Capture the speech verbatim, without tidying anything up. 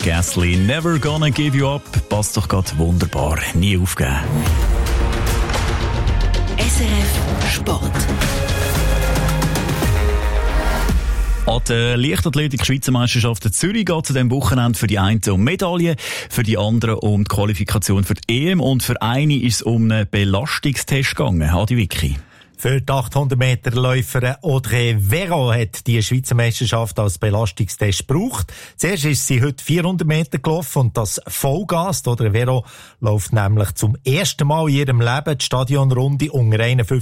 Gasly, Never Gonna Give You Up. Passt doch gerade wunderbar. Nie aufgeben. S R F Sport. An der Leichtathletik-Schweizermeisterschaft Zürich geht es an diesem Wochenende für die einen um Medaillen, für die anderen um die Qualifikation für die E M und für eine ist es um einen Belastungstest gegangen. Adi Vicky. Für die achthundert Meter Läuferin Audrey Vero hat die Schweizer Meisterschaft als Belastungstest gebraucht. Zuerst ist sie heute vierhundert Meter gelaufen und das Vollgas. Audrey Vero läuft nämlich zum ersten Mal in ihrem Leben die Stadionrunde unter einundfünfzig